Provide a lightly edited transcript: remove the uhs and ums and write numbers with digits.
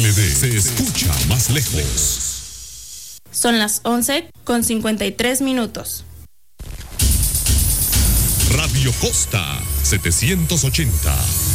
HGLD se escucha más lejos. Son las 11:53. Radio Costa 780.